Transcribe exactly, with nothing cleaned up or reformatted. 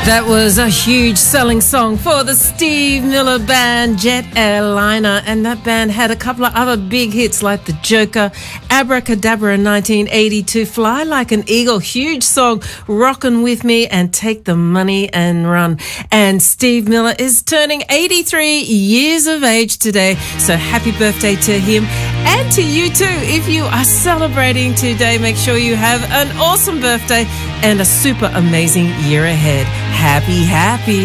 That was a huge selling song for the Steve Miller Band, Jet Airliner, and that band had a couple of other big hits like The Joker, Abracadabra in nineteen eighty-two, Fly Like an Eagle, huge song, Rockin' With Me, and Take the Money and Run. And Steve Miller is turning eighty-three years of age today, so happy birthday to him and to you too. If you are celebrating today, make sure you have an awesome birthday and a super amazing year ahead. Happy, happy.